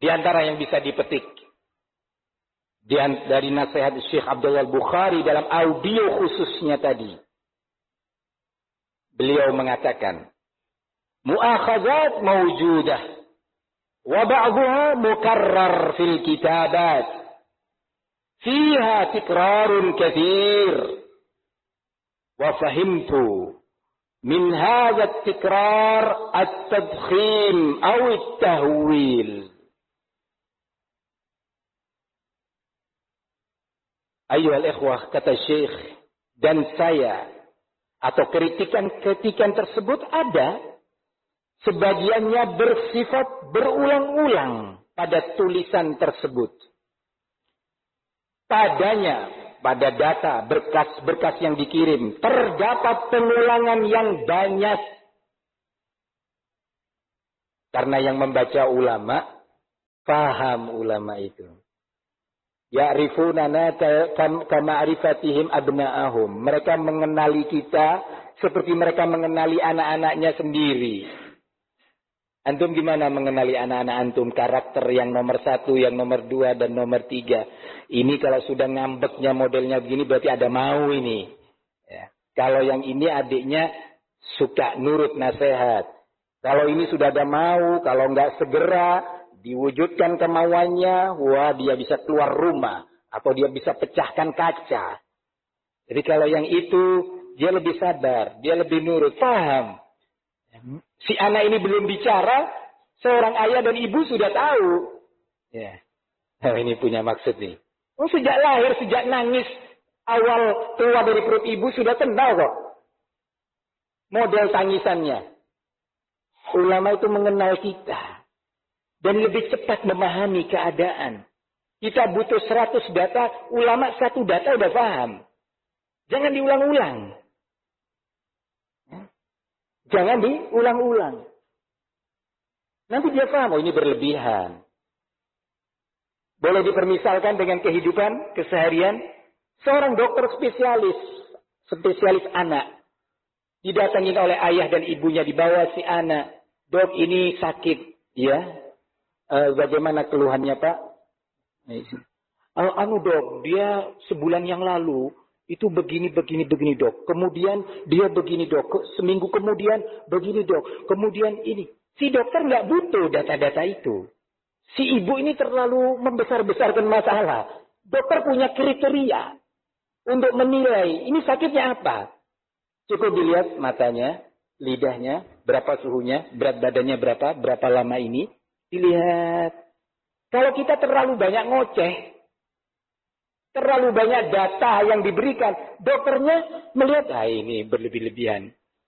Di antara yang bisa dipetik dari nasihat Syekh Abdullah Bukhari dalam audio khususnya tadi. Beliau mengatakan, mu'akhazat mawjudah wa ba'dhuha mukarrar fil kitabat fiha tikrarun kathir wa fahimtu min hadha at-tikrar at-tadkhim aw at-tahwil. Ayyuhal ikhwah, kata Syekh, dan saya, atau kritikan-kritikan tersebut ada, sebagiannya bersifat berulang-ulang pada tulisan tersebut. Padanya, pada data, berkas-berkas yang dikirim, terdapat pengulangan yang banyak. Karena yang membaca ulama, paham ulama itu. Ya'rifunana kama'rifatihim abna'ahum. Mereka mengenali kita seperti mereka mengenali anak-anaknya sendiri. Antum gimana mengenali anak-anak antum? Karakter yang nomor 1, yang nomor 2, dan nomor 3. Ini kalau sudah ngambeknya modelnya begini berarti ada mau ini. Ya. Kalau yang ini adiknya suka nurut nasihat. Kalau ini sudah ada mau, kalau enggak segera diwujudkan kemauannya, wah dia bisa keluar rumah. Atau dia bisa pecahkan kaca. Jadi kalau yang itu, dia lebih sabar, dia lebih nurut, paham. Si anak ini belum bicara, seorang ayah dan ibu sudah tahu. Ya, nah, ini punya maksud nih. Oh, sejak lahir, sejak nangis, awal keluar dari perut ibu sudah kenal kok. Model tangisannya. Ulama itu mengenal kita. Dan lebih cepat memahami keadaan. Kita butuh 100 data, ulama 1 data udah paham. Jangan diulang-ulang. Jangan diulang-ulang. Nanti dia paham, oh ini berlebihan. Boleh dipermisalkan dengan kehidupan keseharian. Seorang dokter spesialis anak. Didatangi oleh ayah dan ibunya, dibawa si anak. Dok, ini sakit. Ya. Bagaimana keluhannya, Pak? Dok, dia sebulan yang lalu itu begini, dok. Kemudian dia begini, dok. Seminggu kemudian begini, dok. Kemudian ini. Si dokter nggak butuh data-data itu. Si ibu ini terlalu membesar-besarkan masalah. Dokter punya kriteria untuk menilai ini sakitnya apa. Cukup dilihat matanya, lidahnya, berapa suhunya, berat badannya berapa lama ini. Dilihat. Kalau kita terlalu banyak ngoceh, terlalu banyak data yang diberikan, dokternya melihat, ini berlebih-lebihan.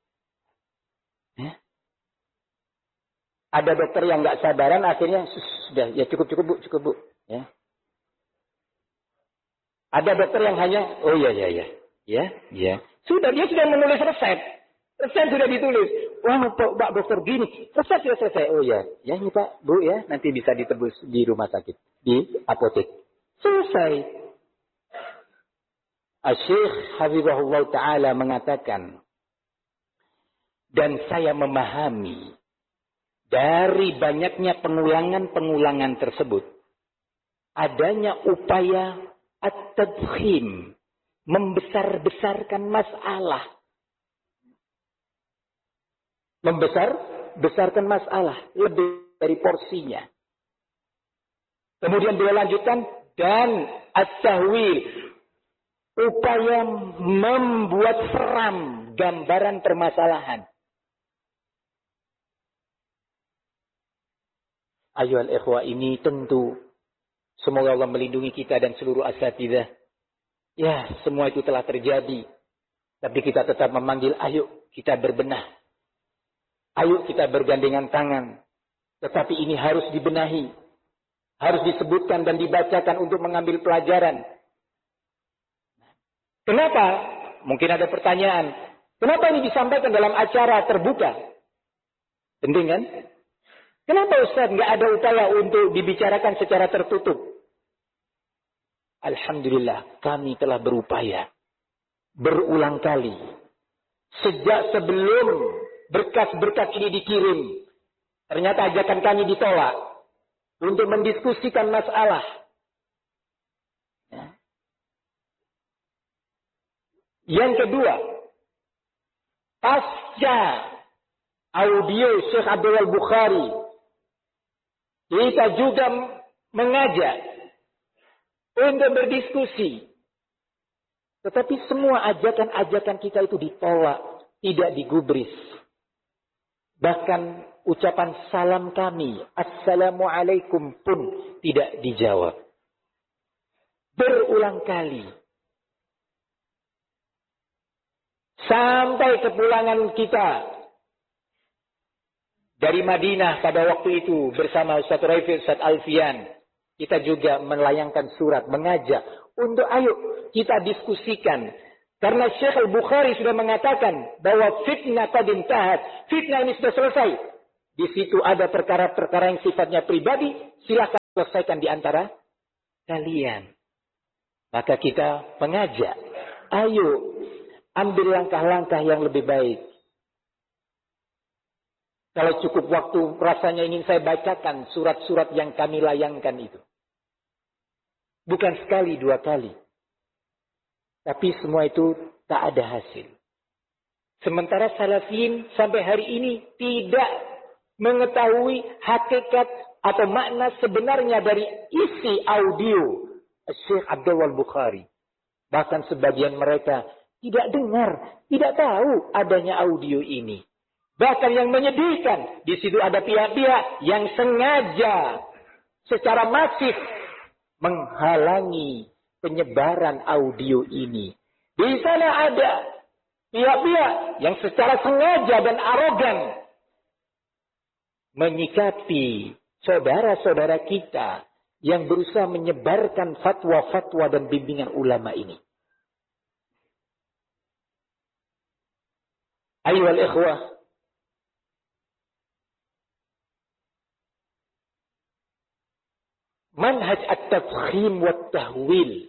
Ada dokter yang nggak sabaran, akhirnya sudah, ya cukup bu, ya. Ada dokter yang hanya, oh ya, sudah dia sudah menulis resep. Resep sudah ditulis. Wah, Pak dokter gini. Resep sudah selesai. Oh ya. Ya ini Pak, Bu ya. Nanti bisa ditebus di rumah sakit. Di apotek. Selesai. Asy-Syaikh Hafizahullah Ta'ala mengatakan. Dan saya memahami. Dari banyaknya pengulangan-pengulangan tersebut. Adanya upaya at-tadkhim. Membesar-besarkan masalah. Membesarkan masalah lebih dari porsinya. Kemudian dia lanjutkan dan at-tahwil, upaya membuat seram gambaran permasalahan. Ayohal ikhwah, ini tentu semoga Allah melindungi kita dan seluruh asatidzah. Ya, semua itu telah terjadi. Tapi kita tetap memanggil, ayo kita berbenah. Ayo kita bergandengan tangan. Tetapi ini harus dibenahi. Harus disebutkan dan dibacakan untuk mengambil pelajaran. Kenapa? Mungkin ada pertanyaan. Kenapa ini disampaikan dalam acara terbuka? Penting kan? Kenapa Ustaz nggak ada upaya untuk dibicarakan secara tertutup? Alhamdulillah, kami telah berupaya. Berulang kali. Sejak sebelum berkas-berkas ini dikirim. Ternyata ajakan kami ditolak. untuk mendiskusikan masalah. Ya. Yang kedua, pasca audio Syekh Abdul Bukhari, kita juga mengajak untuk berdiskusi. Tetapi semua ajakan-ajakan kita itu ditolak, tidak digubris. Bahkan ucapan salam kami, Assalamualaikum pun tidak dijawab. Berulang kali. Sampai kepulangan kita dari Madinah pada waktu itu bersama Ustaz Raifi, Ustaz Alfian. Kita juga melayangkan surat, mengajak untuk ayo kita diskusikan. Karena Syekh Al-Bukhari sudah mengatakan bahwa fitnah qad intahat. Fitnah ini sudah selesai. Di situ ada perkara-perkara yang sifatnya pribadi. Silakan selesaikan di antara kalian. Maka kita mengajak. Ayo ambil langkah-langkah yang lebih baik. Kalau cukup waktu rasanya ingin saya bacakan surat-surat yang kami layangkan itu. Bukan sekali, dua kali. Tapi semua itu tak ada hasil. Sementara salafin sampai hari ini tidak mengetahui hakikat atau makna sebenarnya dari isi audio Syekh Abdul Bukhari. Bahkan sebagian mereka tidak dengar, tidak tahu adanya audio ini. Bahkan yang menyedihkan, di situ ada pihak-pihak yang sengaja secara masif menghalangi penyebaran audio ini. Di sana ada pihak-pihak yang secara sengaja dan arogan menyikapi saudara-saudara kita yang berusaha menyebarkan fatwa-fatwa dan bimbingan ulama ini. Ayyuhal ikhwah, manhaj at-tafkhim wa tahwil,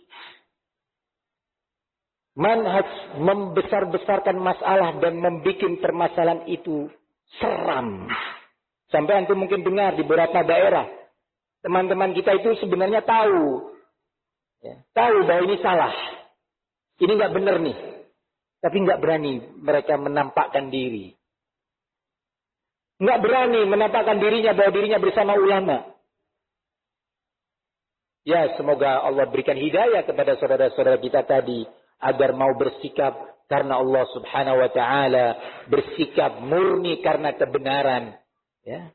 manhaj membesar-besarkan masalah dan membuat permasalahan itu seram. Sampai antum mungkin dengar di beberapa daerah, teman-teman kita itu sebenarnya tahu, tahu bahwa ini salah, ini nggak benar nih, tapi nggak berani mereka menampakkan diri, nggak berani menampakkan dirinya bahwa dirinya bersama ulama. Ya, semoga Allah berikan hidayah kepada saudara-saudara kita tadi agar mau bersikap karena Allah Subhanahu wa taala, bersikap murni karena kebenaran, ya.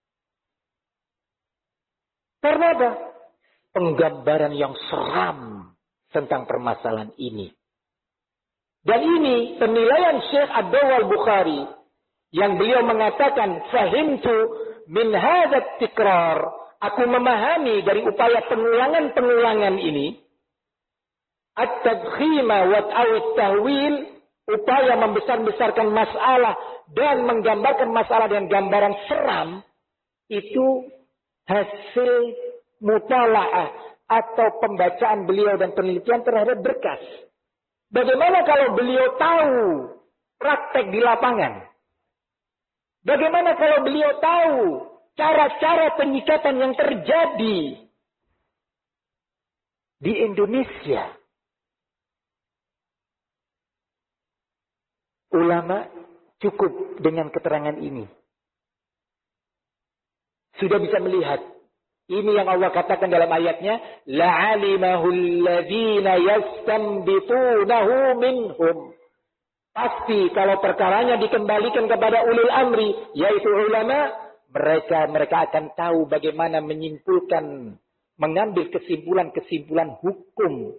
Karena apa? Penggambaran yang seram tentang permasalahan ini. Dan ini penilaian Syekh Abdul Bukhari yang beliau mengatakan fahimtu min hadzal tikrar, aku memahami dari upaya pengulangan-pengulangan ini, at-tadkhima wa at-tahwil, upaya membesar-besarkan masalah dan menggambarkan masalah dengan gambaran seram, itu hasil mutalaah atau pembacaan beliau dan penelitian terhadap berkas. Bagaimana kalau beliau tahu praktek di lapangan? Bagaimana kalau beliau tahu cara-cara penyikatan yang terjadi di Indonesia? Ulama cukup dengan keterangan ini. Sudah bisa melihat. Ini yang Allah katakan dalam ayatnya, la'alimahu alladhina yastanbitunahu minhum. Pasti kalau perkaranya dikembalikan kepada ulil amri, yaitu ulama, mereka akan tahu bagaimana menyimpulkan, mengambil kesimpulan-kesimpulan hukum.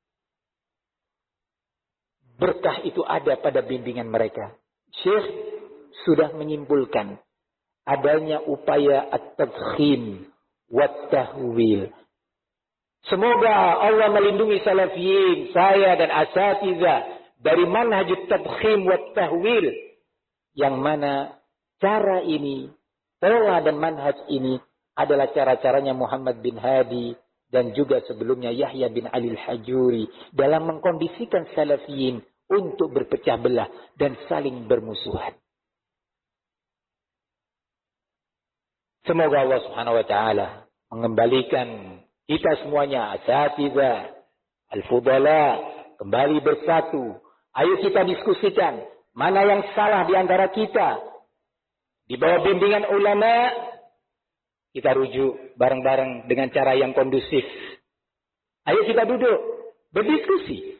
Berkah itu ada pada bimbingan mereka. Syekh sudah menyimpulkan adanya upaya at-tadkhim wa tahwil. Semoga Allah melindungi salafiyin, saya dan asatidzah dari manhaj at-tadkhim wa tahwil, yang mana cara ini, pola dan manhaj ini adalah cara-caranya Muhammad bin Hadi dan juga sebelumnya Yahya bin Ali al-Hajuri dalam mengkondisikan salafiyin untuk berpecah belah dan saling bermusuhan. Semoga Allah Subhanahu wa taala mengembalikan kita semuanya, asatidzah, al-fudala, kembali bersatu. Ayo kita diskusikan, mana yang salah di antara kita. Di bawah bimbingan ulama, kita rujuk bareng-bareng dengan cara yang kondusif. Ayo kita duduk, berdiskusi.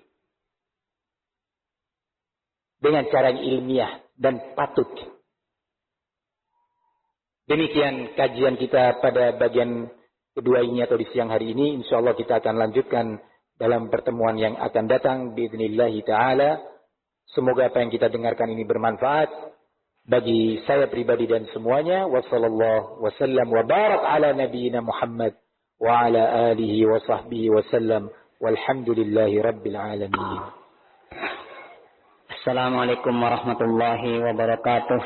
Dengan cara yang ilmiah dan patut. Demikian kajian kita pada bagian kedua ini atau di siang hari ini. InsyaAllah kita akan lanjutkan dalam pertemuan yang akan datang. Biidznillahi ta'ala. Semoga apa yang kita dengarkan ini bermanfaat bagi saya pribadi dan semuanya. Wassallallahu wasallam wa barak ala nabiyyina Muhammad wa ala alihi wa sahbihi wasallam. Walhamdulillahi rabbil alamin. Assalamualaikum warahmatullahi wabarakatuh.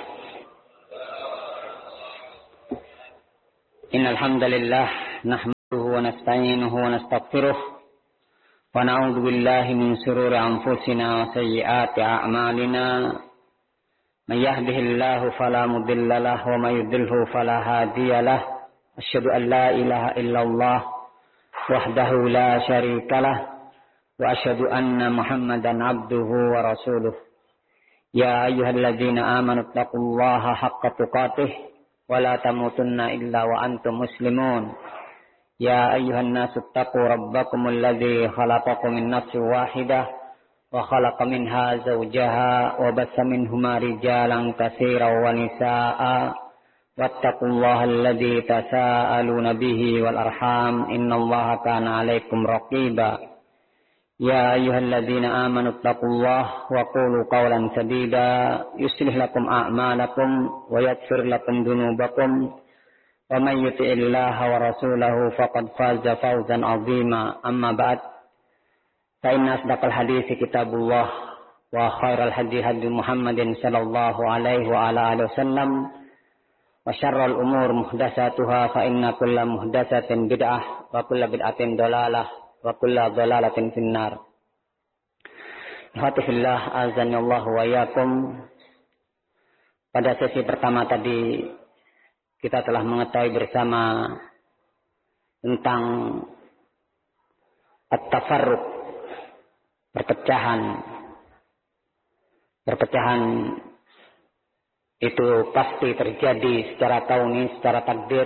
Innal hamdalillah nahmaduhu wa nasta'inuhu wa nastaghfiruh wa na'udzu billahi min shururi anfusina wa sayyiati a'malina. May yahdihillahu fala mudilla lahu wa may yudlilhu fala hadiya lahu. Asyhadu an la ilaha illallah wahdahu la syarika lahu wa asyhadu anna Muhammadan abduhu wa rasuluh. Ya ayyuhalladzina amanu taqullaha haqqa tuqatih wa la tamutunna illa wa antum muslimun. Ya ayyuhan nasu taqu rabbakumul ladzi khalaqakum min nafsin wahidah wa khalaqa minha zawjaha wa bassa minhuma rijalan katsiran wa nisaa'a wattaqullaha alladzi tasaaluna bihi wal arham innallaha kana 'alaikum raqiba. Ya ayyuhalladzina amanu taqullaha wa qulu qawlan sadida yuslih lakum a'malakum wa yaghfir lakum dhunubakum wa may yuti'illaha wa rasulahu faqad faza fawzan 'azima. Amma ba'd, fa inna asdaqal hadithi kitabullah wa khairal hadi hadi Muhammadin sallallahu alaihi wa ala alihi wasallam wa syarrul umur muhdatsatuha fa inna kulla muhdatsatin bid'ah wa kulla bid'atin dhalalah wa kulla dhalalatin finnar. Alhamdulillah azanillahu wa iyyakum. Pada sesi pertama tadi kita telah mengetahui bersama tentang at-tafarruq, perpecahan. Perpecahan itu pasti terjadi secara kauni, secara takdir,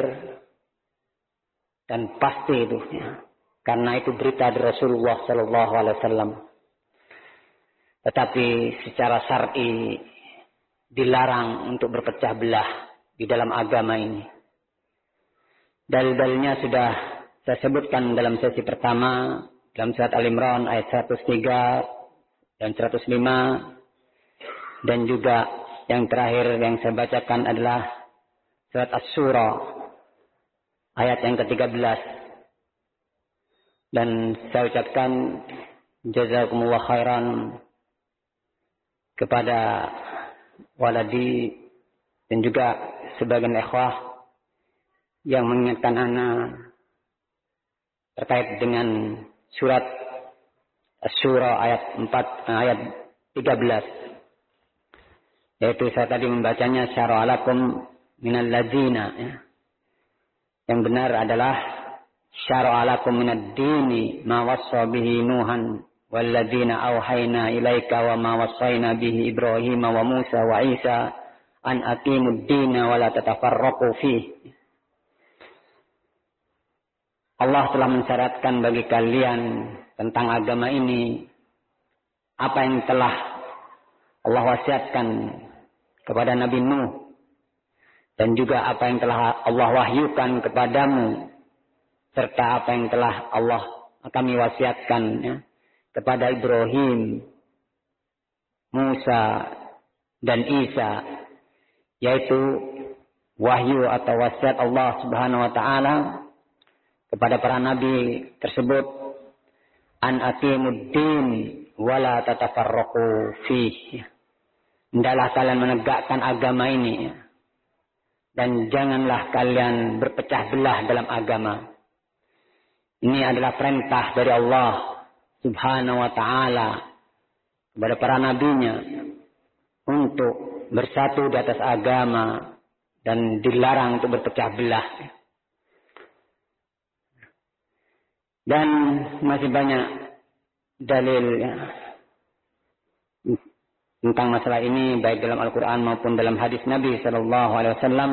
dan pasti itu ya. Karena itu berita dari Rasulullah sallallahu alaihi wasallam. Tetapi secara syar'i dilarang untuk berpecah belah di dalam agama ini. Dalil-dalilnya sudah saya sebutkan dalam sesi pertama dalam surat Al-Imran ayat 103 dan 105, dan juga yang terakhir yang saya bacakan adalah surat Asy-Syura ayat yang ke-13. Dan saya ucapkan jazakumullah khairan kepada waladi dan juga sebagian ikhwah yang mengingatkan ana terkait dengan surat Asy-Syura ayat 13. Yaitu saya tadi membacanya syara alakum minal ladzina ya. Yang benar adalah syara'a lakum minad dini ma wassa bihi Nuhan walladzina auhayna ilaika wa ma wassayna bihi Ibrahim wa Musa wa Isa an aqimud dina wa la tatafarraqu fihi. Allah telah mensyaratkan bagi kalian tentang agama ini apa yang telah Allah wasiatkan kepada Nabi Nuh, dan juga apa yang telah Allah wahyukan kepadamu, serta apa yang telah kami wasiatkan ya, kepada Ibrahim, Musa, dan Isa, yaitu wahyu atau wasiat Allah Subhanahu wa taala kepada para nabi tersebut, an aqimuddin wala tatafarraqu fihi. Hendaklah kalian menegakkan agama ini ya, dan janganlah kalian berpecah belah dalam agama. Ini adalah perintah dari Allah Subhanahu wa ta'ala kepada para nabinya untuk bersatu di atas agama dan dilarang untuk berpecah belah. Dan masih banyak dalil ya, tentang masalah ini baik dalam Al-Quran maupun dalam hadis Nabi Sallallahu Alaihi Wasallam.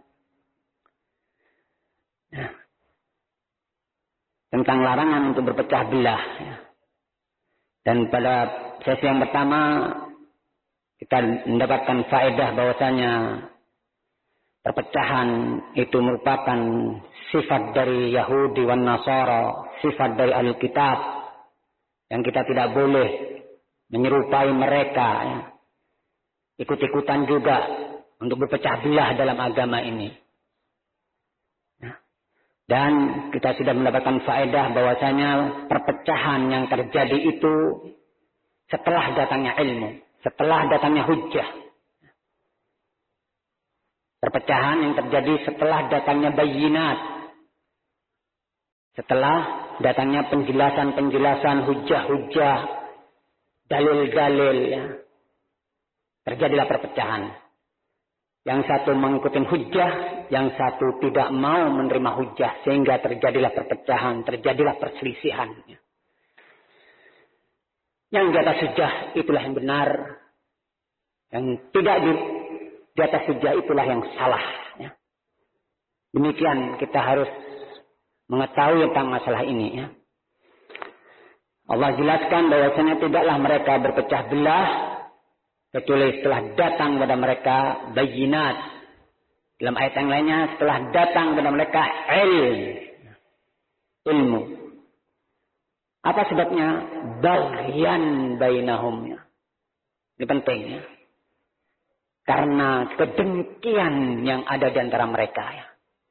Ya, tentang larangan untuk berpecah belah. Ya. Dan pada sesi yang pertama kita mendapatkan faedah bahwasanya perpecahan itu merupakan sifat dari Yahudi wan Nasara, sifat dari Ahli Kitab yang kita tidak boleh menyerupai mereka, ya. Ikut-ikutan juga untuk berpecah belah dalam agama ini. Ya. Dan kita sudah mendapatkan faedah bahwasanya perpecahan yang terjadi itu setelah datangnya ilmu, setelah datangnya hujjah. Perpecahan yang terjadi setelah datangnya bayinat, setelah datangnya penjelasan-penjelasan, hujjah-hujjah, dalil-dalil, ya. Terjadilah perpecahan. Yang satu mengikuti hujjah, yang satu tidak mau menerima hujjah, sehingga terjadilah perpecahan, terjadilah perselisihan. Ya. Yang di atas hujjah itulah yang benar, yang tidak di atas hujjah itulah yang salah. Ya. Demikian kita harus mengetahui tentang masalah ini. Ya. Allah jelaskan bahwasanya tidaklah mereka berpecah belah kecuali setelah datang kepada mereka bayinat. Dalam ayat yang lainnya setelah datang kepada mereka ilmu. Apa sebabnya? Baghyan bainahum. Ya. Ini penting ya. Karena kedengkian yang ada di antara mereka. Ya.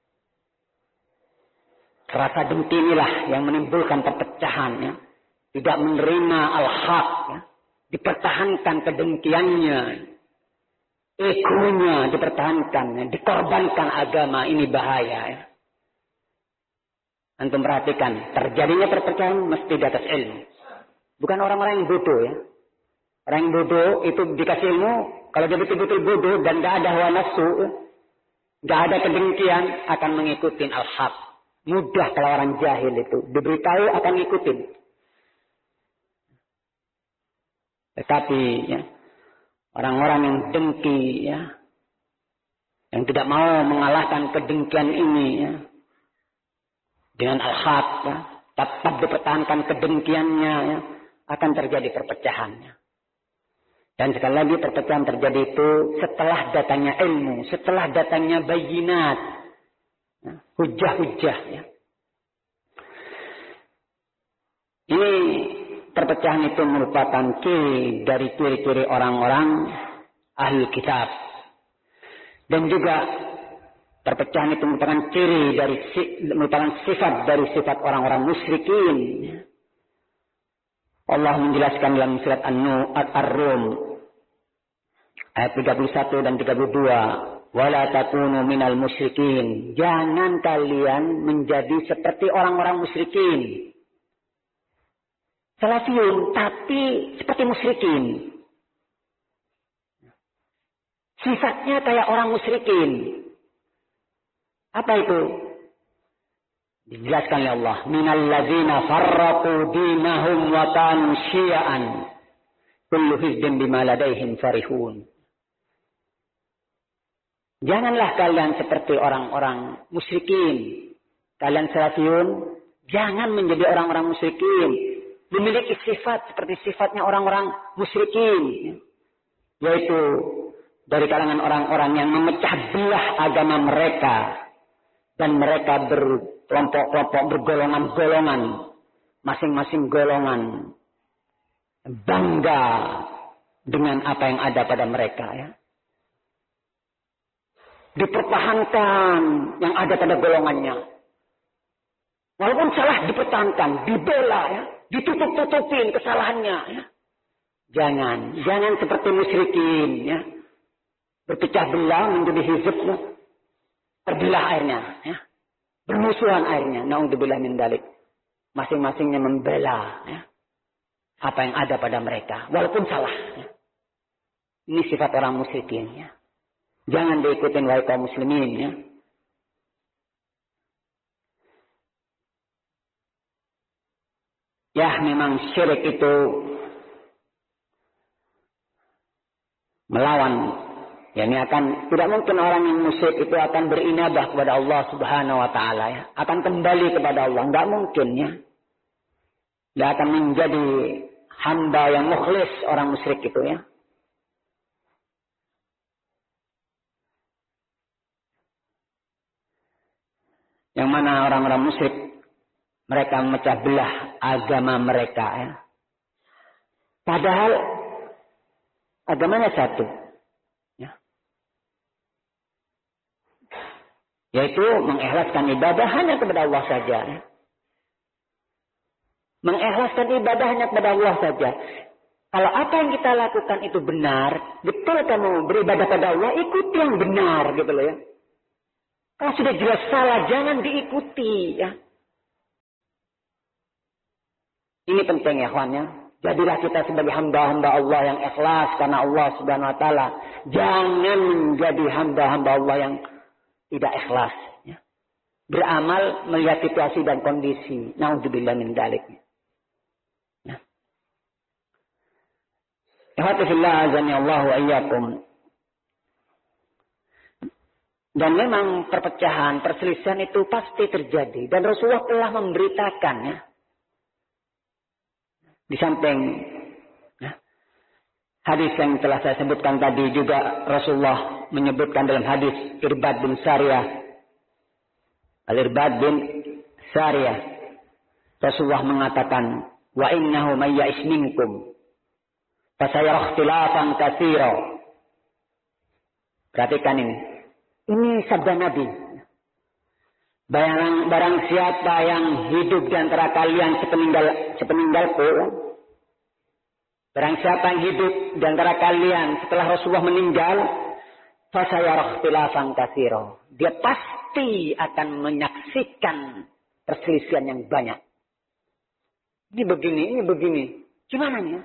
Rasa dengki inilah yang menimbulkan perpecahan. Ya. Tidak menerima al-haq. Ya. Dipertahankan kedengkiannya. Egonya dipertahankan. Ya. Dikorbankan agama. Ini bahaya. Ya. Antum perhatikan. Terjadinya perpecahan mesti di atas ilmu. Bukan orang-orang yang bodoh. Ya. Orang yang bodoh itu dikasih ilmu. Kalau dia betul-betul bodoh dan tidak ada hawa nafsu, tidak ada kedengkian, akan mengikuti al-haq. Mudah kalau orang jahil itu. Diberitahu akan ngikutin. Tetapi ya, orang-orang yang dengki, ya, yang tidak mau mengalahkan kedengkian ini, ya, dengan al-haq, ya, tetap dipertahankan kedengkiannya, ya, akan terjadi perpecahannya. Dan sekali lagi perpecahan terjadi itu setelah datangnya ilmu, setelah datangnya bayinat, ya, hujah-hujah. Ya. Ini perpecahan itu merupakan ciri dari ciri-ciri orang-orang ahli kitab. Dan juga perpecahan itu merupakan ciri dari merupakan sifat dari sifat orang-orang musyrikin. Ya. Allah menjelaskan dalam surat Ar-Rum ayat 31 dan 32, wala takunu minal musyrikin. Jangan kalian menjadi seperti orang-orang musyrikin. Salafiyun tapi seperti musyrikin. Sifatnya kayak orang musyrikin. Apa itu? Dijelaskan oleh Allah, minal ladzina farraqu dinahum wa kanu syi'an kullu hizbin bima ladaihim farihun. Janganlah kalian seperti orang-orang musyrikin. Kalian salafiyun, jangan menjadi orang-orang musyrikin. Memiliki sifat seperti sifatnya orang-orang musyrikin. Yaitu dari kalangan orang-orang yang memecah belah agama mereka. Dan mereka berkelompok-kelompok, bergolongan-golongan. Masing-masing golongan bangga dengan apa yang ada pada mereka. Ya. Dipertahankan yang ada pada golongannya. Walaupun salah dipertahankan, dibela, ya. Ditutup-tutupin kesalahannya. Ya. Jangan seperti musyrikin. Ya. Berpecah belah menjadi hizb. Ya. Terbelah airnya. Ya. Bermusuhan airnya. Na'udzubillah min dzalik. Masing-masingnya membela. Ya. Apa yang ada pada mereka. Walaupun salah. Ya. Ini sifat orang musyrikin. Ya. Jangan diikutin wahai kaum muslimin. Ya. Ya, memang syirik itu melawan. Ya, ini akan tidak mungkin orang yang musyrik itu akan berinabah kepada Allah Subhanahu wa taala ya. Akan kembali kepada Allah, enggak mungkin ya. Dia akan menjadi hamba yang mukhlis orang musyrik itu ya. Yang mana orang-orang musyrik mereka memecah belah agama mereka ya. Padahal agamanya satu. Ya. Yaitu mengikhlaskan ibadah hanya kepada Allah saja. Ya. Mengikhlaskan ibadah hanya kepada Allah saja. Kalau apa yang kita lakukan itu benar, betul kamu beribadah pada Allah, ikuti yang benar gitu loh ya. Kalau sudah jelas salah, jangan diikuti ya. Ini penting ya kawan ya. Jadilah kita sebagai hamba-hamba Allah yang ikhlas karena Allah Subhanahu wa taala. Jangan menjadi hamba-hamba Allah yang tidak ikhlas ya. Beramal melihat situasi dan kondisi. Naudzubillah min dzalik. Ya. Alhamdulillah azani Allah wa iyyakum. Dan memang perpecahan, perselisihan itu pasti terjadi. Dan Rasulullah telah memberitakan ya. Di samping ya, hadis yang telah saya sebutkan tadi juga Rasulullah menyebutkan dalam hadis Irbad bin Sariyah. Al-Irbad bin Sariyah. Rasulullah mengatakan, "Wa innahu may ya'ish minkum fasayara ikhtilafan katsira." Perhatikan ini. Ini sabda Nabi. Barang siapa yang hidup di antara kalian sepeninggalku. Barang siapa yang hidup di antara kalian setelah Rasulullah meninggal. Fasayara ikhtilafan katsira. Dia pasti akan menyaksikan perselisihan yang banyak. Ini begini. Gimana nih?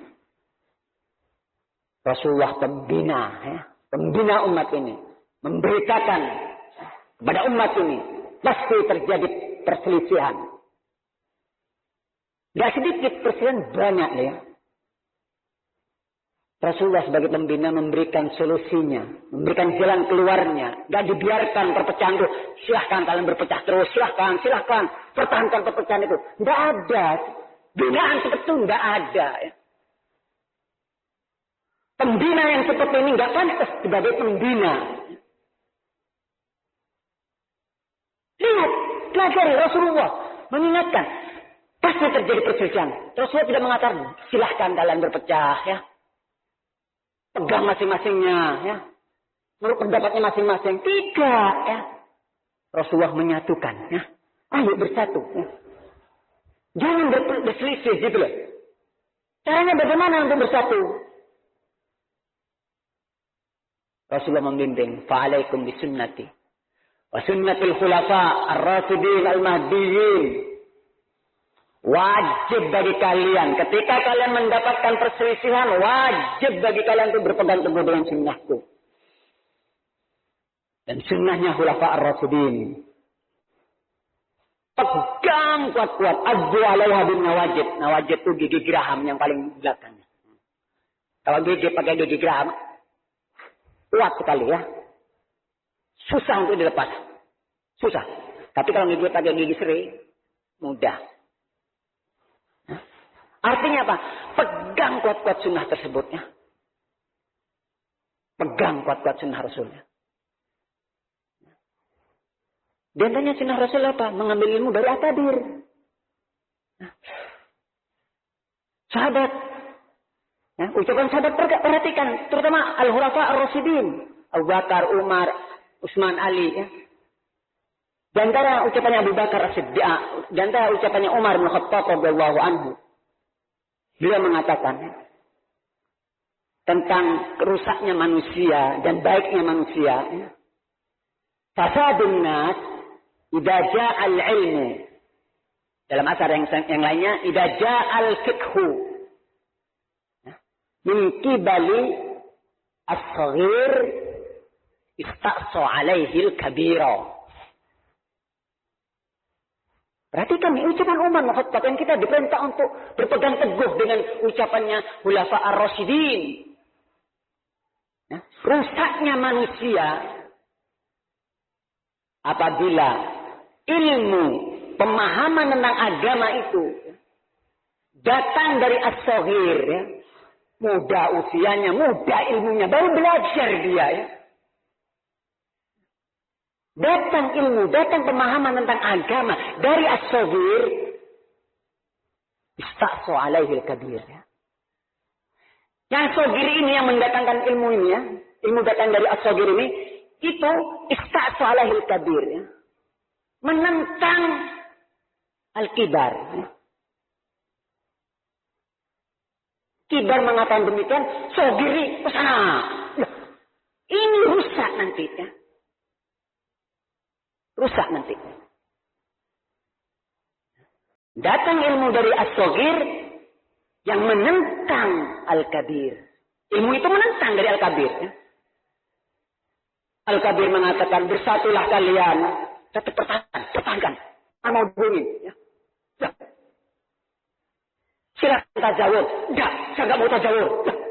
Rasulullah pembina ya. Pembina umat ini. Memberitakan kepada umat ini pasti terjadi perselisihan. Tidak sedikit perselisihan, banyak ya. Rasulullah sebagai pembina memberikan solusinya, memberikan jalan keluarnya. Tidak dibiarkan perpecahan itu. Silahkan kalian berpecah terus, silahkan. Pertahankan perpecahan itu. Tidak ada. Binaan seperti itu tidak ada. Ya. Pembina yang seperti ini tidak pantas sebagai pembina. Lihat, pelajari Rasulullah mengingatkan pasti terjadi perselisihan. Rasulullah tidak mengatakan silahkan kalian berpecah ya, pegang masing-masingnya ya, menurut pendapatnya masing-masing. Tidak ya, Rasulullah menyatukan ya, ayo bersatu ya. Jangan berselisih gitu loh. Caranya bagaimana untuk bersatu? Rasulullah membimbing, fa'alaikum bisunnati wa sunnatil khulafa ar-rasyidin al-mahdiyyin. Wajib bagi kalian ketika kalian mendapatkan perselisihan, wajib bagi kalian untuk berpegang teguh dengan sunnahku dan sunnahnya khulafa ar-rasyidin. Pegang kuat-kuat, addu alaiha bin nawajid. Nawajid itu gigi geraham yang paling belakang. Kalau gigi pakai gigi geraham kuat sekali ya. Susah untuk dilepas. Susah. Tapi kalau gigi pakai gigi seri, mudah. Artinya apa? Pegang kuat-kuat sunnah tersebut ya. Pegang kuat-kuat sunnah Rasulnya. Dan tanya sunnah Rasul apa? Mengambil ilmu dari akadir. Sahabat. Ya, ucapan sahabat perhatikan. Terutama Al-Khulafa Ar-Rasyidin. Abu Bakar, Umar, Utsman, Ali. Ya. Di antara ucapannya Abu Bakar As-Siddiq. Di antara ucapannya Umar bin Khattab radhiyallahu anhu. Beliau mengatakan. Tentang rusaknya manusia dan baiknya manusia. Ya. Fasadun nas. Idza ja'al ilmu. Dalam asar yang lainnya. Idza ja'al fiqhu. Min qibali as-saghir istaqsa alaihi al-kabira. Perhatikan nih ucapan Umar bin Khattab yang kita diperintah untuk berpegang teguh dengan ucapannya Khulafa ar-Rasyidin. Ya, rusaknya manusia apabila ilmu pemahaman tentang agama itu datang dari as-saghir, ya. Muda usianya, muda ilmunya, baru belajar dia, ya. Datang ilmu, datang pemahaman tentang agama dari as-saghir, istaqsa alaihi al-kabir, ya. Yang saghir ini yang mendatangkan ilmu ini, ya, ilmu datang dari as-saghir ini, itu istaqsa alaihi al-kabir, ya. Menentang al-kibar, ya. Kibar mengatakan demikian, saghiri kesana. Ini rusak nanti, ya. Rusak nanti. Datang ilmu dari as-saghir yang menentang al-kabir. Ilmu itu menentang dari al-kabir. Ya. Al-kabir mengatakan, bersatulah kalian. Tetap pertahankan. Mau bunyi. Ya. Ya. Silakan tajawur. Enggak, saya enggak mau tajawur.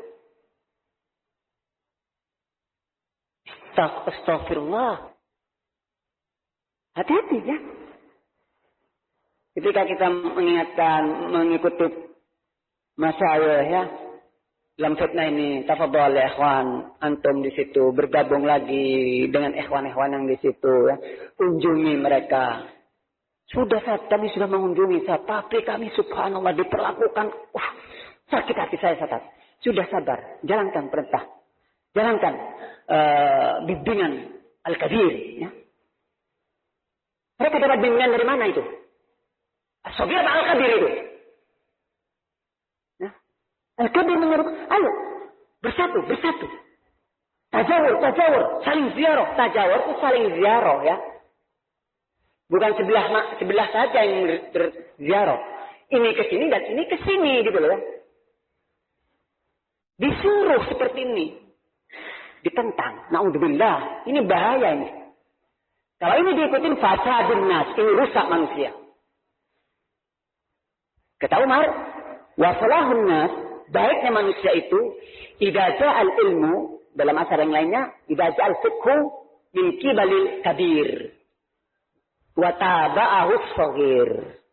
Astagfirullah. Hati-hati, ya. Ketika kita mengikuti masyayikh, ya, dalam fitnah ini, tafadhol ya ikhwan, antum di situ bergabung lagi dengan ikhwan-ikhwan yang di situ, ya. Kunjungi mereka. Kami sudah mengunjungi, tapi kami subhanallah diperlakukan, sakit hati saya saat. Sudah sabar, jalankan perintah, jalankan bimbingan al-kabir, ya. Mereka dapat bimbingan dari mana itu? As-saghir atau al-kabir itu? Ya. Al-kabir menyuruh, ayo bersatu. Tajawur, saling ziarah. Tajawur itu saling ziarah, ya. Bukan sebelah saja yang berziarah. Ini ke sini dan ini ke sini gitu loh. Disuruh seperti ini. Ditentang. Naudzubillah. Ini bahaya ini. Kalau ini diikutin fasadun nas, ini rusak manusia. Kata Umar, wa salahun nas, baiknya manusia itu idza ja'al ilmu, dalam asar yang lainnya, idza ja'al fiqhu min qibalil kabir. Wa taba'ahu shaghir.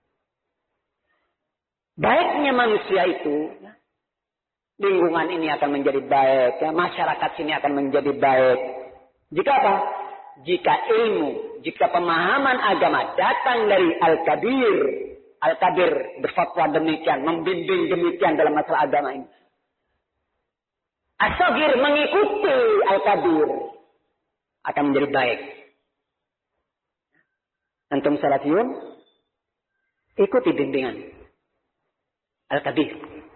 Baiknya manusia itu, lingkungan ini akan menjadi baik, ya, masyarakat sini akan menjadi baik. Jika apa? Jika ilmu, jika pemahaman agama datang dari al-kabir. Al-kabir berfatwa demikian, membimbing demikian dalam masalah agama ini. As-saghir mengikuti al-kabir akan menjadi baik. Antum salafiyun, ikuti bimbingan al-kabir.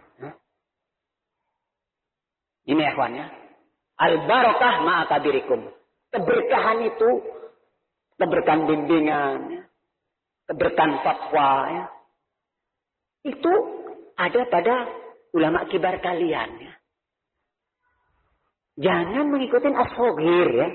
Ini ya kawan, ya. Al-barakah ma'akabirikum. Keberkahan itu, keberkahan bimbingan, ya. Keberkahan fatwa, ya. Itu ada pada ulama kibar kalian, ya. Jangan mengikuti as-saghir, ya.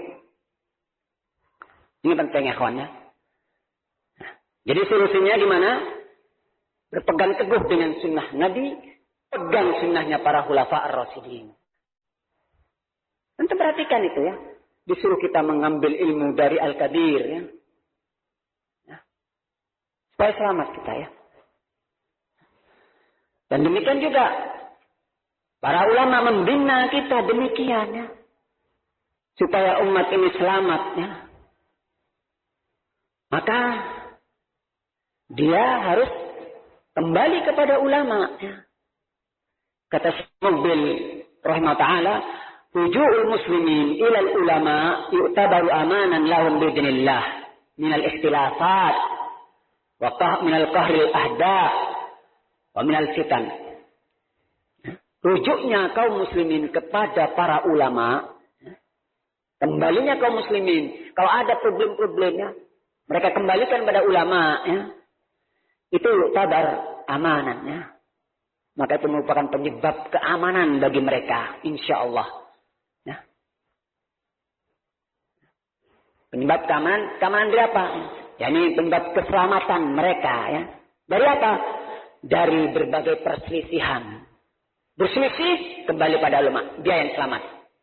Ini penting ya kawan, ya. Jadi solusinya gimana? Berpegang teguh dengan sunnah Nabi, pegang sunnahnya para khulafa ar-rasyidin. Nanti perhatikan itu, ya. Disuruh kita mengambil ilmu dari al-kabir, ya. Ya. Supaya selamat kita, ya. Dan demikian juga para ulama membina kita demikian, ya. Supaya umat ini selamat, ya. Maka dia harus kembali kepada ulama, ya. Kata Mubil rahimahullah ta'ala, ruju'ul muslimin ilal ulama yu'tabaru amanan lahum bidnillah minal ikhtilafat wa minal qahril ahda wa minal fitan. Rujuknya kaum muslimin kepada para ulama, kembalinya kaum muslimin kalau ada problem-problemnya mereka kembalikan pada ulama, ya. Itu yu'tabar amanan, ya. Maka itu merupakan penyebab keamanan bagi mereka, insyaallah. Penyebab keamanan dari apa? yakni penyebab keselamatan mereka ya. Dari apa? Dari berbagai perselisihan. Berselisih kembali pada ulama, dia yang selamat.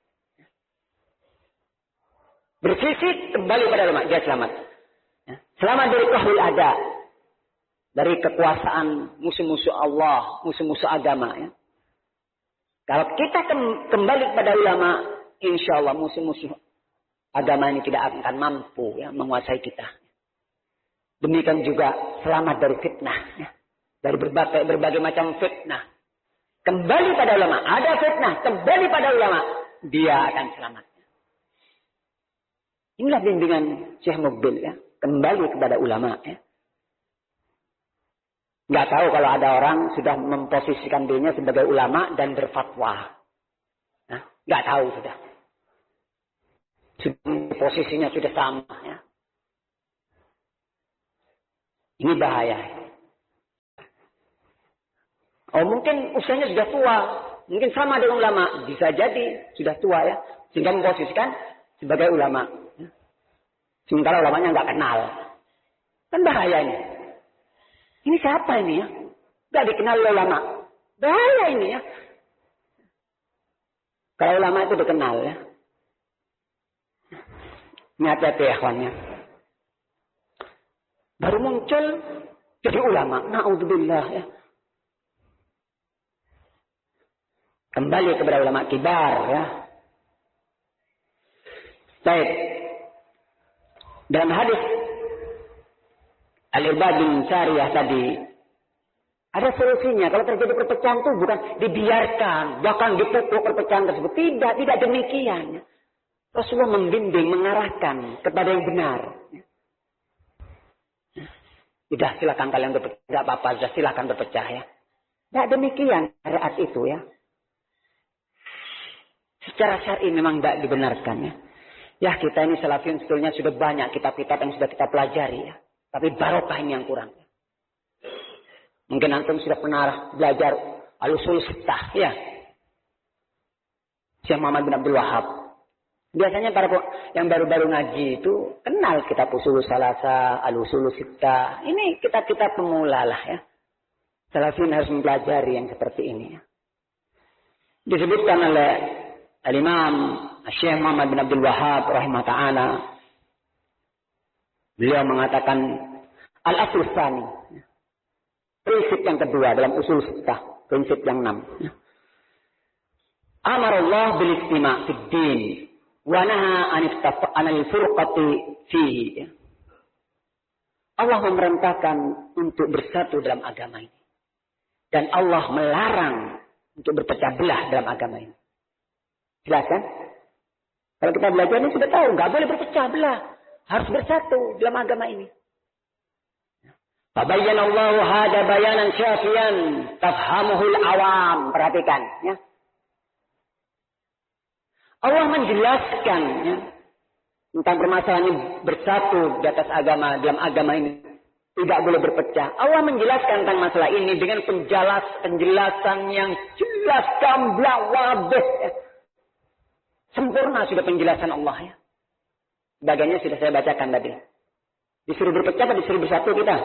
Berselisih kembali pada ulama, dia selamat. Selamat dari qahrul ada, dari kekuasaan musuh-musuh Allah, musuh-musuh agama ya. Kalau kita kembali kepada ulama, insya Allah musuh-musuh agama ini tidak akan mampu ya, menguasai kita. Demikian juga selamat dari fitnah. Ya. Dari berbagai macam fitnah. Kembali pada ulama. Ada fitnah, kembali pada ulama. Dia akan selamat. Inilah bimbingan Syekh Mukbil ya. Kembali kepada ulama ya. Nggak tahu kalau ada orang sudah memposisikan dirinya sebagai ulama dan berfatwa. Nah, nggak tahu sudah. Posisinya sudah sama ya. Ini bahaya. Oh mungkin usianya sudah tua. Mungkin sama dengan ulama. Bisa jadi sudah tua ya. Sehingga memposisikan sebagai ulama. Sementara ulamanya nggak kenal. Kan bahaya ini. Ini siapa ini ya? Nggak dikenal oleh ulama. Bahaya ini ya. Kalau ulama itu dikenal ya. Ini hati-hati ya kawannya. Baru muncul jadi ulama. Na'udzubillah ya. Kembali kepada ulama kibar ya. Baik. Dalam hadis Al-Irbad bin Sariyah tadi ada solusinya. Kalau terjadi perpecahan itu bukan dibiarkan, bahkan dipukul perpecahan tersebut. Tidak demikian. Rasulullah membimbing, mengarahkan kepada yang benar. Sudah silakan kalian berpecah, tidak apa-apa, sudah silakan berpecah ya. Tidak demikian syariat itu ya. Secara syar'i memang tidak dibenarkan ya. Ya kita ini salafiyun sebetulnya sudah banyak kitab-kitab yang sudah kita pelajari ya. Tapi barokah ini yang kurang. Mungkin antum sudah pernah belajar al-usul sittah ya. Syekh Muhammad bin Abdul Wahab. Biasanya para yang baru-baru ngaji itu kenal kitab usul salasa, al-usul sittah. Ini kitab-kitab pemula lah ya. Salafiyun harus mempelajari yang seperti ini ya. Disebutkan oleh Al-Imam Syekh Muhammad bin Abdul Wahab rahimah ta'ala. Beliau mengatakan al-asl tsani. Prinsip yang kedua dalam usul sittah, prinsip yang 6. Amarallah bil istima' fid din wa naha anil furqati fihi. Allah memerintahkan untuk bersatu dalam agama ini. Dan Allah melarang untuk berpecah belah dalam agama ini. Jelas kan? Kalau kita belajar ini sudah tahu, nggak boleh berpecah belah. Harus bersatu dalam agama ini. Fabayyana Allahu hada bayanan syafiyan tafhamuhul awam. Perhatikan ya. Allah menjelaskan ya, tentang permasalahan ini bersatu di atas agama, dalam agama ini tidak boleh berpecah. Allah menjelaskan tentang masalah ini dengan penjelasan yang jelas, gamblang, wadih ya. Sempurna sudah penjelasan Allah ya. Bagiannya sudah saya bacakan tadi. Disuruh berpecah atau disuruh bersatu kita?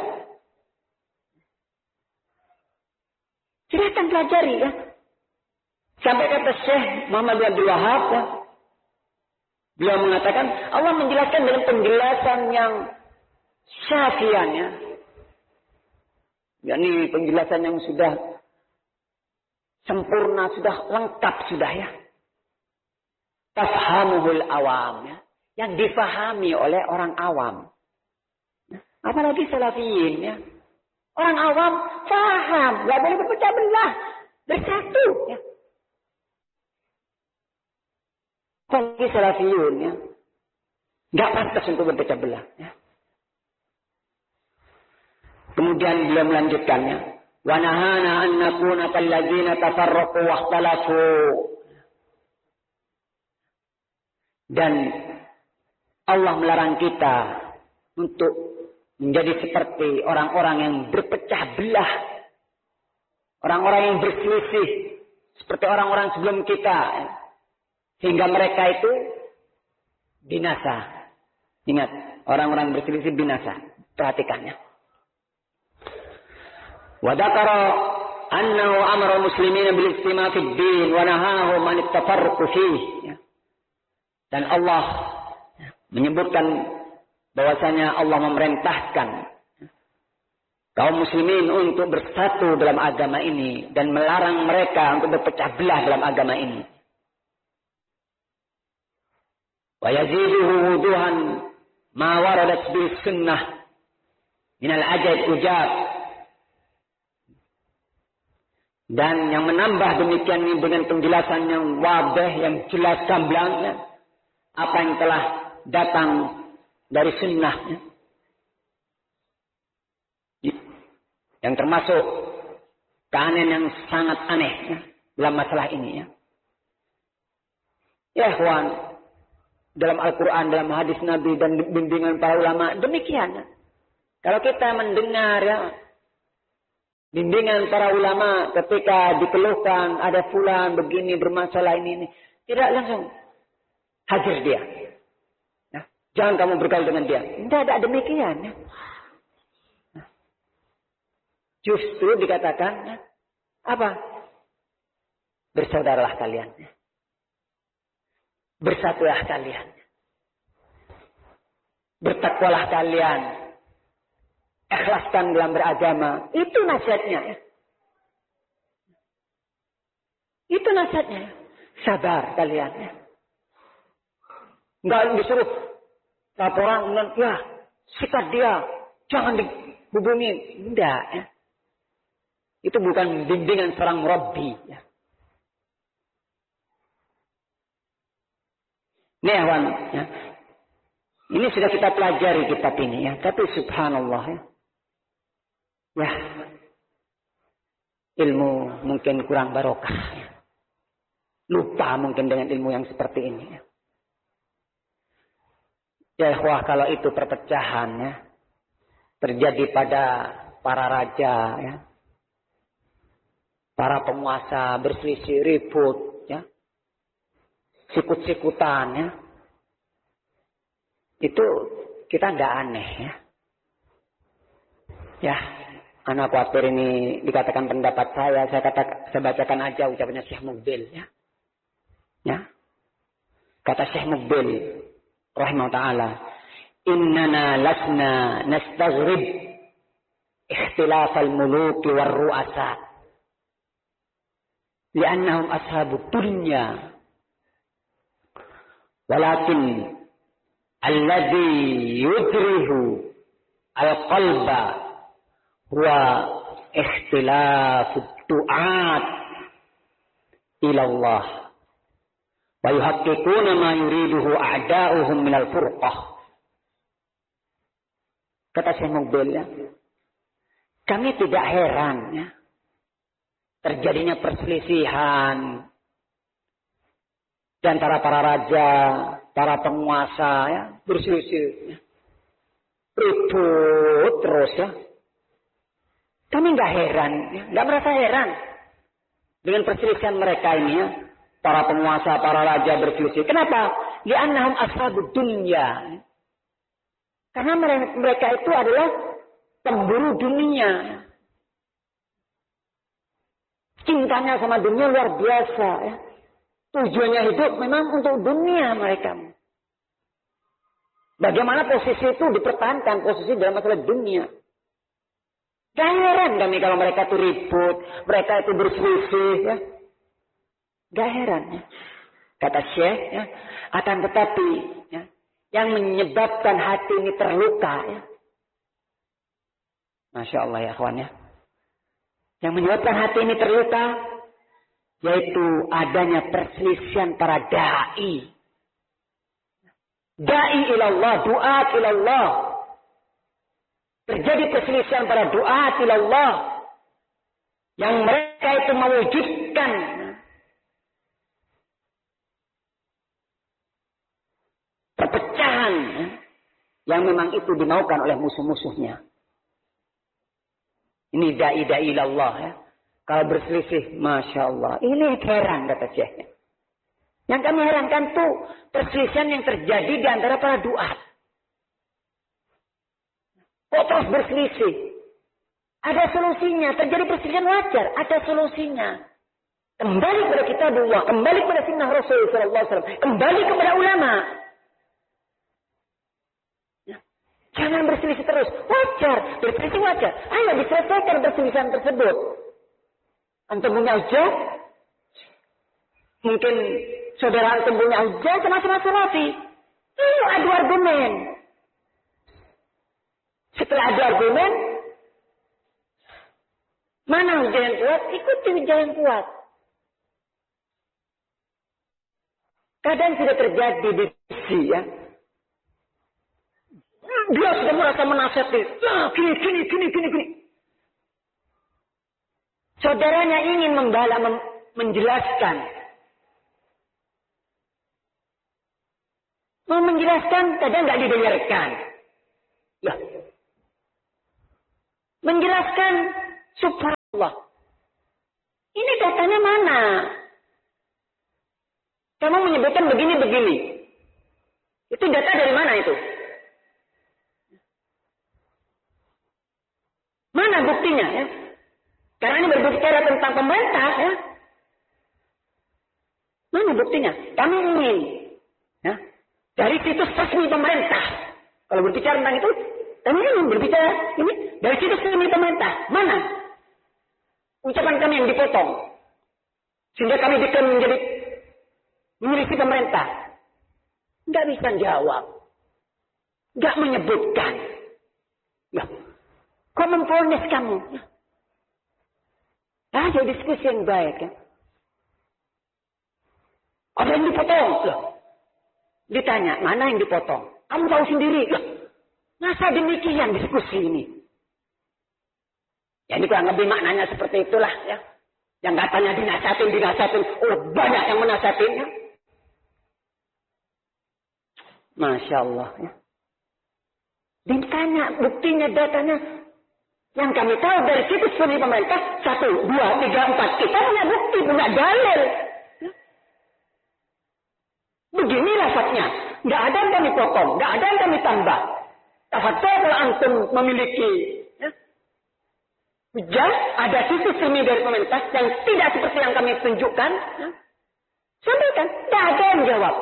Silahkan pelajari ya. Sampai kata Syekh Muhammad bin Abdul Wahab ya. Beliau mengatakan Allah menjelaskan dengan penjelasan yang syafian ya. Ini penjelasan yang sudah sempurna, sudah lengkap sudah ya. Tafhamuhul awam ya. Yang difahami oleh orang awam. Apalagi salafiyin ya. Orang awam paham, nggak boleh berpecah belah, bersatu ya. Apalagi salafiyun ya. Nggak pantas untuk berpecah belah ya. Kemudian beliau melanjutkannya. Wa nahana an nakuna kalladzina tafarraqu wa ikhtalafu. Dan Allah melarang kita untuk menjadi seperti orang-orang yang berpecah belah. Orang-orang yang berselisih. Seperti orang-orang sebelum kita. Sehingga mereka itu binasa. Ingat, orang-orang berselisih binasa. Perhatikannya. Wa dzakara annahu amara muslimina bil istima' fid din wa nahahum an at-tafarruq fihi. Dan Allah menyebutkan bahwasanya Allah memerintahkan kaum muslimin untuk bersatu dalam agama ini dan melarang mereka untuk berpecah belah dalam agama ini. Wa yaziduhu wuduhan ma waradat bis sunnah min al-ajaib ujab. Dan yang menambah demikian ini dengan penjelasan yang wadih, yang jelas gamblang, apa yang telah datang dari sunnah. Yang termasuk keanehan yang sangat aneh dalam masalah ini. Ya ikhwan, dalam Al-Quran, dalam hadis Nabi dan bimbingan para ulama, demikian. Kalau kita mendengar bimbingan para ulama ketika dikeluhkan ada fulan begini bermasalah ini, tidak langsung hajar dia. Jangan kamu bergaul dengan dia. Tidak ada demikian. Justru dikatakan apa? Bersaudaralah kalian. Bersatulah kalian. Bertakwalah kalian. Ikhlaskan dalam beragama. Itu nasihatnya. Itu nasihatnya. Sabar kalian. Enggak disuruh laporan dan sikat dia. Jangan dihubungi. Tidak. Itu bukan bimbingan seorang Rabbi. Ini awan. Ini sudah kita pelajari kitab ini. Tapi subhanallah. Ilmu mungkin kurang barokah. Lupa mungkin dengan ilmu yang seperti ini. Ya ikhwah, kalau itu perpecahan terjadi pada para raja, para penguasa berselisih, ribut, sikut-sikutan, itu kita nggak aneh, anak khawatir ini dikatakan pendapat saya bacakan aja ucapannya Syekh Mukbil, kata Syekh Mukbil rahimahullah ta'ala, innana lasna nastaghrib ikhtilaf al-muluk war ru'asa li'annahum ashabud dunya walakin alladhi yudrihu al-qalba huwa ikhtilafud du'at ila Allah wa yuhaqqiquna ma yuriduhu a'da'uhum minal furqah. Kata Syekh Mukbil, kami tidak heran terjadinya perselisihan di antara para raja, para penguasa, berselisih, ribut terus Kami nggak heran, nggak merasa heran dengan perselisihan mereka ini para penguasa, para raja berselisih. Kenapa? Li'annahum ashabud dunya. Karena mereka itu adalah pemburu dunia. Cintanya sama dunia luar biasa. Tujuannya hidup memang untuk dunia mereka. Bagaimana posisi itu dipertahankan, posisi dalam masalah dunia. Gak heran kami kalau mereka itu ribut, mereka itu berselisih. Gak heran. Kata Syekh, akan tetapi yang menyebabkan hati ini terluka. Masya Allah ya kawan. Yang menyebabkan hati ini terluka, yaitu adanya perselisihan para da'i. Da'i ilallah, du'at ilallah. Terjadi perselisihan para du'at ilallah. Yang mereka itu mewujudkan perpecahan yang memang itu dimaukan oleh musuh-musuhnya. Ini da'i ilallah. Kalau berselisih, Masya Allah. Ini heran kata Syekh. Yang kami herankan tuh perselisihan yang terjadi di antara para du'at. Kok terus berselisih? Ada solusinya. Terjadi perselisihan wajar. Ada solusinya. Kembali kepada kitabullah. Kembali kepada sunnah Rasul sallallahu alaihi wasallam. Kembali kepada ulama. Jangan berselisih terus. Wajar. Berselisih wajar. Ayo diselesaikan perselisihan tersebut. Antum punya hujah? Mungkin saudara antum punya hujah sama-sama salafi. Ayo adu argumen. Setelah adu argumen, mana hujah yang kuat? Ikuti hujah yang kuat. Kadang tidak terjadi diskusi ya. Dia sudah merasa menasihati. Gini. Saudaranya ingin menjelaskan. Mau menjelaskan, kadang nggak didengarkan. Lah. Menjelaskan, subhanallah. Ini datanya mana? Kamu menyebutkan begini. Itu data dari mana itu? Mana buktinya ya? Karena ini berbicara tentang pemerintah ya. Mana buktinya? Kami ingin ya, dari situs resmi pemerintah. Kalau berbicara tentang itu, kami ingin berbicara ini dari situs resmi pemerintah. Mana? Ucapan kami yang dipotong. Sehingga kami bisa menjadi milisi pemerintah. Nggak bisa jawab. Nggak menyebutkan. Nah, kok memfonis kamu? Ayo diskusi yang baik ya. Ada yang dipotong. Loh. Ditanya, mana yang dipotong? Kamu tahu sendiri. Loh. Masa demikian diskusi ini? Ya ini kurang lebih maknanya seperti itulah ya. Yang katanya dinasehatin. Oh banyak yang menasehatin ya. Masya Allah ya. Ditanya buktinya, datanya. Yang kami tahu dari situs resmi pemerintah 1, 2, 3, 4. Kita punya bukti, punya dalil. Begini lafadznya. Nggak ada yang kami potong, nggak ada yang kami tambah. Tafadhol kalau antum memiliki hujah, ada situs resmi dari pemerintah yang tidak seperti yang kami tunjukkan. Sampaikan, nggak ada yang jawab.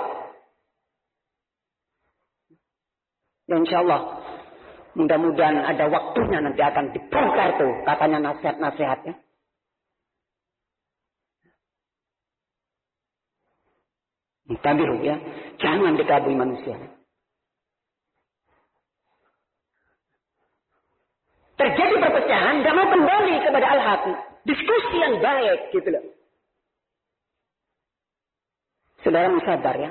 Ya insya Allah. Mudah-mudahan ada waktunya nanti akan dibongkar tuh katanya nasihat-nasihatnya. Tabiru ya, jangan dikabui manusia. Terjadi perpecahan, tidak mau kembali kepada al-haq. Diskusi yang baik gitu loh. Saudara sabar ya.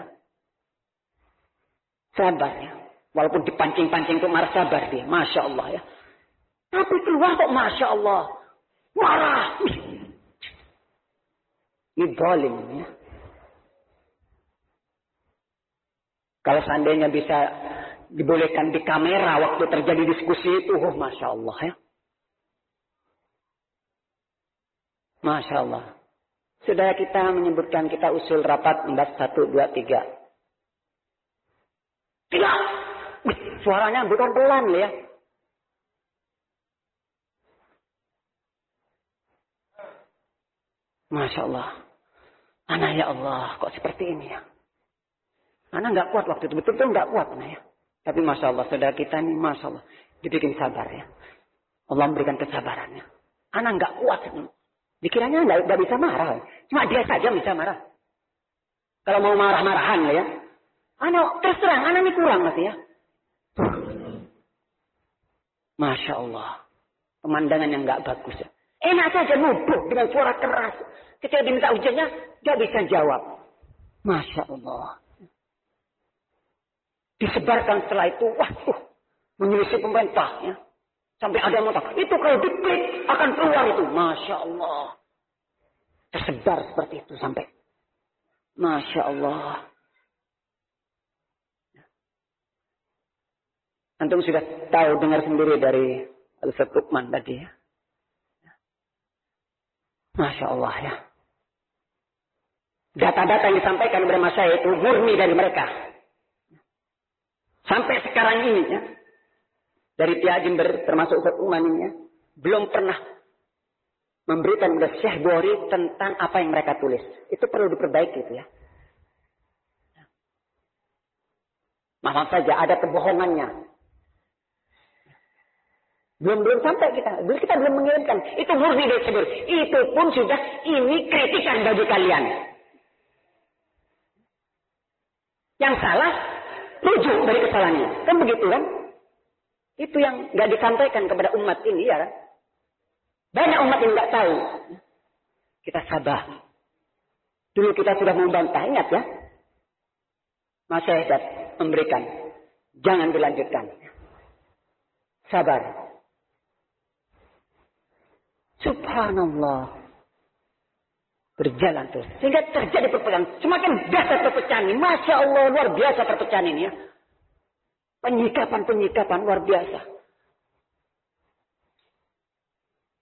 Sabar ya. Walaupun dipancing-pancing untuk marah, sabar dia. Masya Allah ya. Tapi keluar kok Masya Allah. Marah. Ini zalim ya. Kalau seandainya bisa dibolehkan di kamera waktu terjadi diskusi itu. Oh Masya Allah ya. Masya Allah. Saudara kita menyebutkan kita usul rapat membahas 1, 2, 3. Tidak. Suaranya bukan pelan ya. Masya Allah. Anak ya Allah, kok seperti ini ya. Anak nggak kuat waktu itu, betul-betul nggak kuat anak ya. Tapi Masya Allah, saudara kita ini Masya Allah, dibikin sabar ya. Allah memberikan kesabarannya. Anak nggak kuat. Dikiranya nggak bisa marah. Cuma dia saja bisa marah. Kalau mau marah-marahan ya. Anak terus terang, anak ini kurang nanti ya. Masya Allah. Pemandangan yang nggak bagus ya. Enak saja nuduh dengan suara keras. Ketika diminta ujiannya, nggak bisa jawab. Masya Allah. Disebarkan setelah itu, menyelisih pemerintah ya. Sampai ada yang mengatakan, itu kalau diklik akan keluar itu. Masya Allah. Tersebar seperti itu sampai. Masya Allah. Antum sudah tahu, dengar sendiri dari Al-Ustaz Luqman tadi ya. Masya Allah ya. Data-data yang disampaikan kepada masyarakat itu murni dari mereka. Sampai sekarang ini ya. dari pihak Jember termasuk Ustaz Umaninya belum pernah memberikan kepada Syekh Bukhari tentang apa yang mereka tulis. Itu perlu diperbaiki itu ya. Maaf saja ada kebohongannya. Belum sampai kita. Kita belum mengirimkan. Itu murni dari Syekh Bukhari. Itu pun sudah ini kritikan bagi kalian. Yang salah rujuk dari kesalahannya. Kan begitu kan? Itu yang nggak disampaikan kepada umat ini ya kan? Banyak umat yang nggak tahu. Kita sabar. Dulu kita sudah membantah, ingat ya. Mas Syahidat memberikan. Jangan dilanjutkan. Sabar. Subhanallah. Berjalan terus. Sehingga terjadi perpecahan. Semakin dahsyat perpecahan ini. Masya Allah luar biasa perpecahan ini ya. Penyikapan luar biasa.